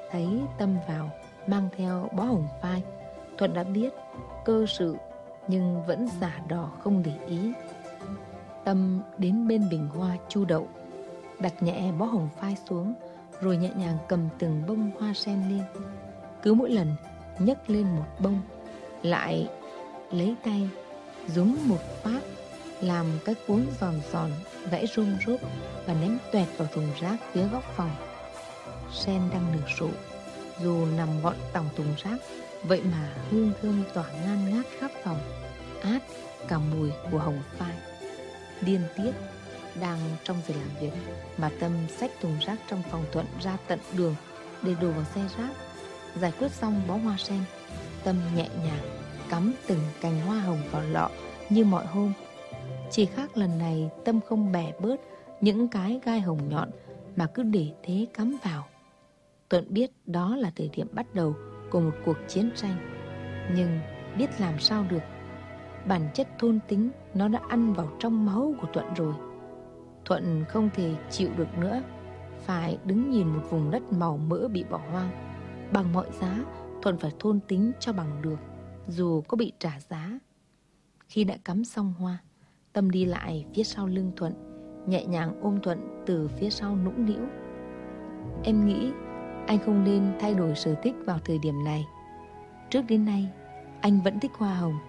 Thấy Tâm vào mang theo bó hồng phai, Thuận đã biết cơ sự nhưng vẫn giả đò không để ý. Tâm đến bên bình hoa chu đậu, đặt nhẹ bó hồng phai xuống, rồi nhẹ nhàng cầm từng bông hoa sen lên. Cứ mỗi lần nhấc lên một bông, lại lấy tay dúm một phát, làm cái cuống giòn giòn, vẽ rôm rốp và ném toẹt vào thùng rác phía góc phòng. Sen đang nở rộ, dù nằm gọn tòng thùng rác, vậy mà hương thơm tỏa ngan ngát khắp phòng, át cả mùi của hồng phai. Điên tiết, đang trong giờ làm việc mà Tâm xách thùng rác trong phòng Thuận ra tận đường để đổ vào xe rác. Giải quyết xong bó hoa sen, Tâm nhẹ nhàng cắm từng cành hoa hồng vào lọ như mọi hôm. Chỉ khác lần này Tâm không bẻ bớt những cái gai hồng nhọn mà cứ để thế cắm vào. Thuận biết đó là thời điểm bắt đầu của một cuộc chiến tranh, nhưng biết làm sao được. Bản chất thôn tính nó đã ăn vào trong máu của Thuận rồi. Thuận không thể chịu được nữa, phải đứng nhìn một vùng đất màu mỡ bị bỏ hoang. Bằng mọi giá, Thuận phải thôn tính cho bằng được, dù có bị trả giá. Khi đã cắm xong hoa, Tâm đi lại phía sau lưng Thuận, nhẹ nhàng ôm Thuận từ phía sau nũng nĩu. Em nghĩ anh không nên thay đổi sở thích vào thời điểm này. Trước đến nay, anh vẫn thích hoa hồng.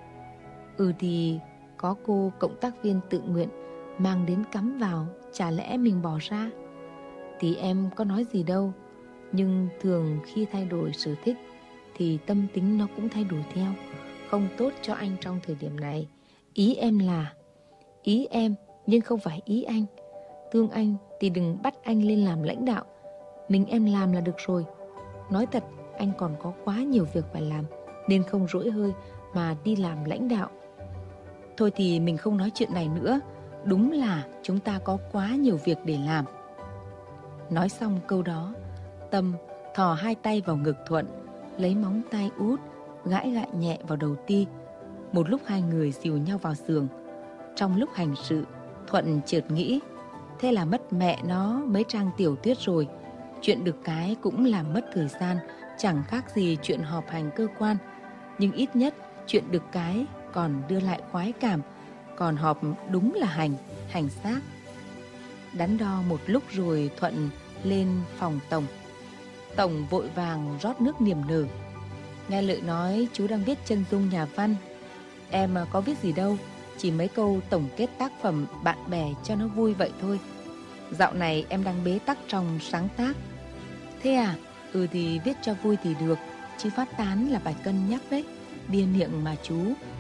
Thì có cô cộng tác viên tự nguyện mang đến cắm vào, chả lẽ mình bỏ ra? Thì em có nói gì đâu, nhưng thường khi thay đổi sở thích thì tâm tính nó cũng thay đổi theo, không tốt cho anh trong thời điểm này. Ý em là ý em, nhưng không phải ý anh. Thương anh thì đừng bắt anh lên làm lãnh đạo, mình em làm là được rồi. Nói thật, anh còn có quá nhiều việc phải làm, nên không rỗi hơi mà đi làm lãnh đạo. Thôi thì mình không nói chuyện này nữa, đúng là chúng ta có quá nhiều việc để làm. Nói xong câu đó, Tâm thò hai tay vào ngực Thuận, lấy móng tay út gãi gãi nhẹ vào đầu Ti. Một lúc hai người dìu nhau vào giường. Trong lúc hành sự, Thuận chợt nghĩ, thế là mất mẹ nó mấy trang tiểu thuyết rồi. Chuyện được cái cũng làm mất thời gian, chẳng khác gì chuyện họp hành cơ quan. Nhưng ít nhất chuyện được cái còn đưa lại khoái cảm, còn họp đúng là hành xác. Đắn đo một lúc rồi Thuận lên phòng Tổng. Tổng vội vàng rót nước niềm nở. Nghe Lợi nói chú đang viết chân dung nhà văn. Em có viết gì đâu, chỉ mấy câu tổng kết tác phẩm bạn bè cho nó vui vậy thôi. Dạo này em đang bế tắc trong sáng tác. Thế à? Thì viết cho vui thì được, chứ phát tán là phải cân nhắc đấy. Bia miệng mà chú.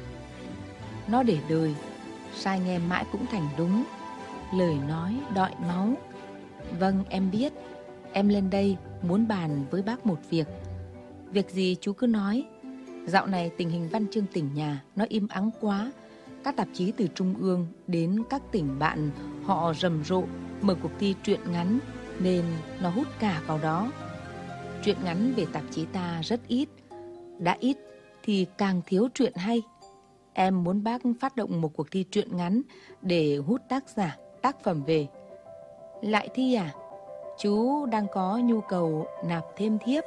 Nó để đời, sai nghe mãi cũng thành đúng. Lời nói đọi máu. Vâng, em biết. Em lên đây muốn bàn với bác một việc. Việc gì chú cứ nói. Dạo này tình hình văn chương tỉnh nhà nó im ắng quá. Các tạp chí từ trung ương đến các tỉnh bạn họ rầm rộ mở cuộc thi truyện ngắn, nên nó hút cả vào đó. Truyện ngắn về tạp chí ta rất ít. Đã ít thì càng thiếu truyện hay. Em muốn bác phát động một cuộc thi truyện ngắn để hút tác giả, tác phẩm về. Lại thi à? Chú đang có nhu cầu nạp thêm thiếp.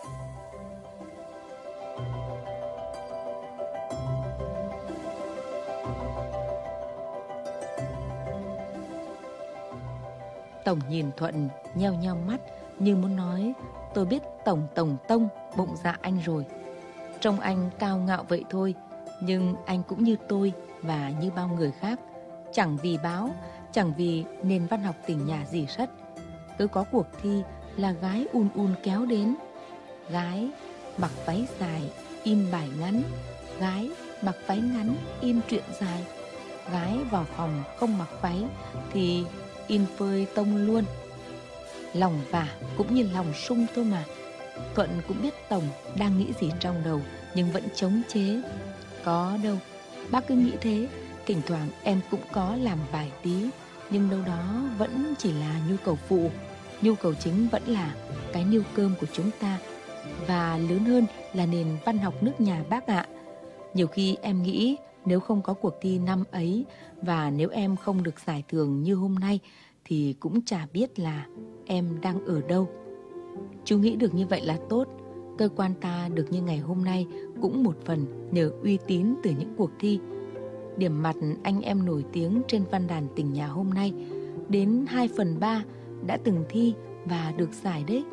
Tổng nhìn Thuận nheo nheo mắt như muốn nói, tôi biết Tổng tông bụng dạ anh rồi. Trông anh cao ngạo vậy thôi, nhưng anh cũng như tôi và như bao người khác, chẳng vì báo, chẳng vì nền văn học tỉnh nhà gì sất. Cứ có cuộc thi là gái kéo đến. Gái mặc váy dài, in bài ngắn. Gái mặc váy ngắn, in truyện dài. Gái vào phòng không mặc váy thì in phơi tông luôn. Lòng vả cũng như lòng sung thôi mà. Thuận cũng biết Tổng đang nghĩ gì trong đầu, nhưng vẫn chống chế. Có đâu, bác cứ nghĩ thế. Thỉnh thoảng em cũng có làm vài tí, nhưng đâu đó vẫn chỉ là nhu cầu phụ. Nhu cầu chính vẫn là cái niêu cơm của chúng ta, và lớn hơn là nền văn học nước nhà bác ạ. Nhiều khi em nghĩ nếu không có cuộc thi năm ấy, và nếu em không được giải thưởng như hôm nay, thì cũng chả biết là em đang ở đâu. Chú nghĩ được như vậy là tốt. Cơ quan ta được như ngày hôm nay cũng một phần nhờ uy tín từ những cuộc thi. Điểm mặt anh em nổi tiếng trên văn đàn tỉnh nhà hôm nay đến 2/3 đã từng thi và được giải đấy.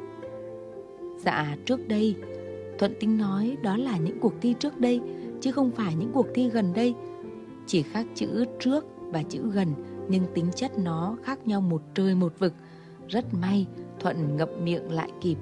Dạ trước đây, Thuận tính nói đó là những cuộc thi trước đây, chứ không phải những cuộc thi gần đây. Chỉ khác chữ trước và chữ gần, nhưng tính chất nó khác nhau một trời một vực. Rất may Thuận ngậm miệng lại kịp.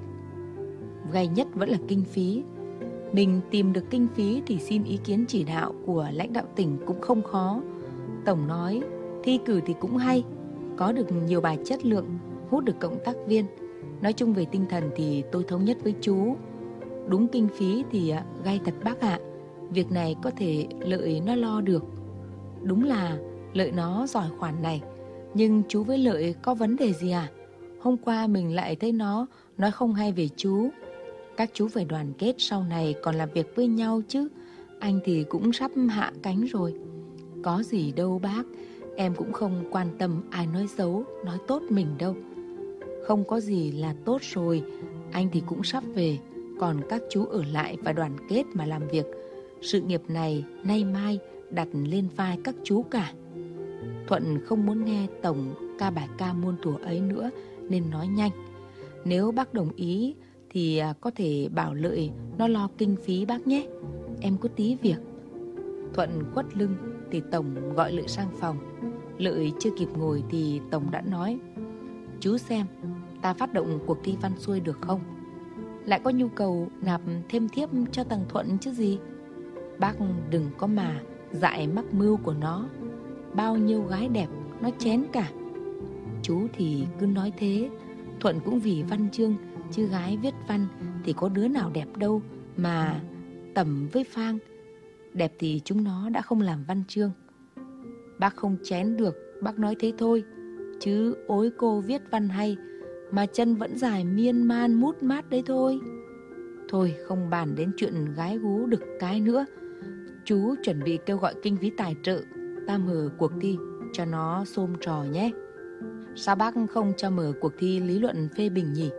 Gay nhất vẫn là kinh phí. Mình tìm được kinh phí thì xin ý kiến chỉ đạo của lãnh đạo tỉnh cũng không khó. Tổng nói thi cử thì cũng hay, có được nhiều bài chất lượng, hút được cộng tác viên. Nói chung về tinh thần thì tôi thống nhất với chú. Đúng kinh phí thì gay thật bác ạ. Việc này có thể Lợi nó lo được. Đúng là Lợi nó giỏi khoản này. Nhưng chú với Lợi có vấn đề gì à? Hôm qua mình lại thấy nó nói không hay về chú. Các chú phải đoàn kết sau này còn làm việc với nhau chứ. Anh thì cũng sắp hạ cánh rồi. Có gì đâu bác, em cũng không quan tâm ai nói xấu, nói tốt mình đâu. Không có gì là tốt rồi, anh thì cũng sắp về. Còn các chú ở lại và đoàn kết mà làm việc. Sự nghiệp này nay mai đặt lên vai các chú cả. Thuận không muốn nghe Tổng ca bài ca muôn thuở ấy nữa nên nói nhanh. Nếu bác đồng ý thì có thể bảo Lợi nó lo kinh phí bác nhé. Em có tí việc. Thuận khuất lưng thì Tổng gọi Lợi sang phòng. Lợi chưa kịp ngồi thì Tổng đã nói: chú xem, ta phát động cuộc thi văn xuôi được không? Lại có nhu cầu nạp thêm thiếp cho thằng Thuận chứ gì. Bác đừng có mà dại mắc mưu của nó. Bao nhiêu gái đẹp nó chén cả. Chú thì cứ nói thế. Thuận cũng vì văn chương, chứ gái viết văn thì có đứa nào đẹp đâu. Mà Tẩm với Phang đẹp thì chúng nó đã không làm văn chương. Bác không chén được, bác nói thế thôi. Chứ ối cô viết văn hay mà chân vẫn dài miên man mút mát đấy thôi. Thôi không bàn đến chuyện gái gú đực cái nữa. Chú chuẩn bị kêu gọi kinh phí tài trợ, ta mở cuộc thi cho nó xôm trò nhé. Sao bác không cho mở cuộc thi lý luận phê bình nhỉ?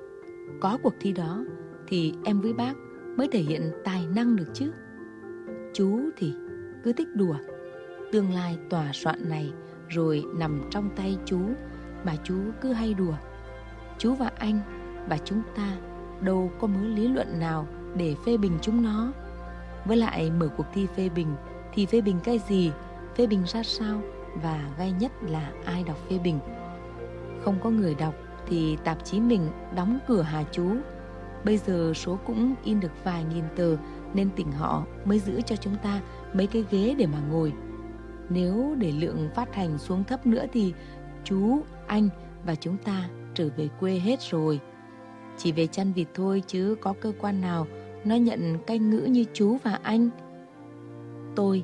Có cuộc thi đó thì em với bác mới thể hiện tài năng được chứ. Chú thì cứ thích đùa. Tương lai tòa soạn này rồi nằm trong tay chú, mà chú cứ hay đùa. Chú và anh và chúng ta đâu có mớ lý luận nào để phê bình chúng nó. Với lại mở cuộc thi phê bình thì phê bình cái gì, phê bình ra sao, và gay nhất là ai đọc phê bình. Không có người đọc thì tạp chí mình đóng cửa hả chú? Bây giờ số cũng in được vài nghìn tờ nên tỉnh họ mới giữ cho chúng ta mấy cái ghế để mà ngồi. Nếu để lượng phát hành xuống thấp nữa thì chú, anh và chúng ta trở về quê hết rồi. Chỉ về chăn vịt thôi chứ có cơ quan nào nó nhận canh ngữ như chú và anh. Tôi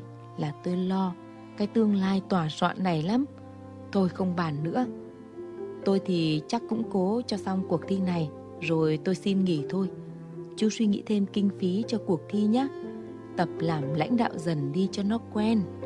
lo cái tương lai tòa soạn này lắm. Thôi không bàn nữa. Tôi thì chắc cũng cố cho xong cuộc thi này rồi tôi xin nghỉ thôi. Chú suy nghĩ thêm kinh phí cho cuộc thi nhé. Tập làm lãnh đạo dần đi cho nó quen.